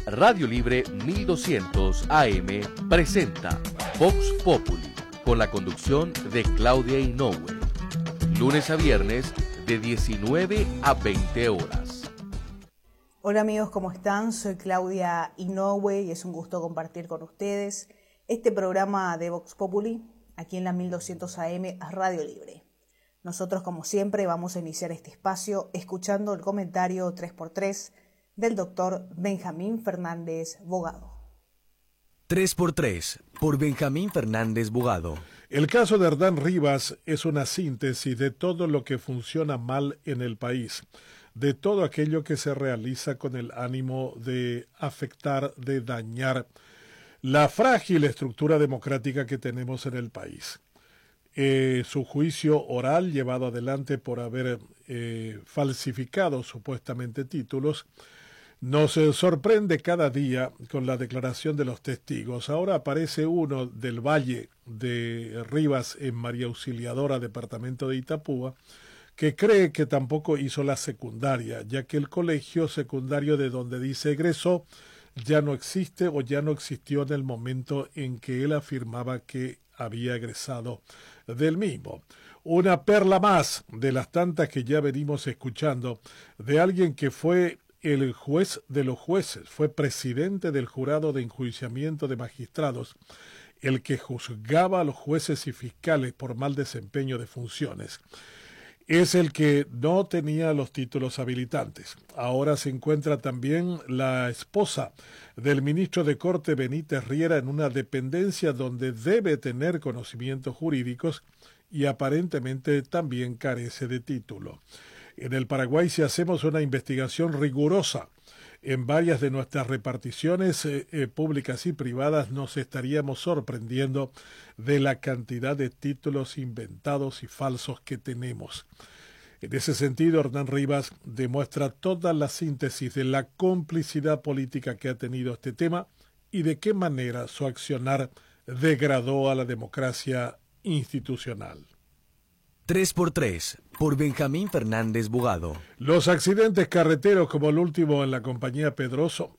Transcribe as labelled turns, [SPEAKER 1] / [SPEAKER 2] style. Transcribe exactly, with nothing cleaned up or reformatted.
[SPEAKER 1] Radio Libre mil doscientos A M presenta Vox Populi, con la conducción de Claudia Inoue. Lunes a viernes de diecinueve a veinte horas.
[SPEAKER 2] Hola amigos, ¿cómo están? Soy Claudia Inoue y es un gusto compartir con ustedes este programa de Vox Populi aquí en la mil doscientos A M Radio Libre. Nosotros, como siempre, vamos a iniciar este espacio escuchando el comentario tres por tres del doctor Benjamín Fernández Bogado.
[SPEAKER 3] tres por tres, por Benjamín Fernández Bogado.
[SPEAKER 4] El caso de Hernán Rivas es una síntesis de todo lo que funciona mal en el país, de todo aquello que se realiza con el ánimo de afectar, de dañar la frágil estructura democrática que tenemos en el país. Eh, su juicio oral, llevado adelante por haber eh, falsificado supuestamente títulos, nos eh, sorprende cada día con la declaración de los testigos. Ahora aparece uno del Valle de Rivas en María Auxiliadora, departamento de Itapúa, que cree que tampoco hizo la secundaria, ya que el colegio secundario de donde dice egresó ya no existe o ya no existió en el momento en que él afirmaba que había egresado del mismo. Una perla más de las tantas que ya venimos escuchando de alguien que fue el juez de los jueces, fue presidente del jurado de enjuiciamiento de magistrados, el que juzgaba a los jueces y fiscales por mal desempeño de funciones. Es el que no tenía los títulos habilitantes. Ahora se encuentra también la esposa del ministro de Corte Benítez Riera en una dependencia donde debe tener conocimientos jurídicos y aparentemente también carece de título. En el Paraguay, si hacemos una investigación rigurosa en varias de nuestras reparticiones eh, eh, públicas y privadas, nos estaríamos sorprendiendo de la cantidad de títulos inventados y falsos que tenemos. En ese sentido, Hernán Rivas demuestra toda la síntesis de la complicidad política que ha tenido este tema y de qué manera su accionar degradó a la democracia institucional.
[SPEAKER 3] tres por tres, por Benjamín Fernández Bogado.
[SPEAKER 4] Los accidentes carreteros, como el último en la compañía Pedroso,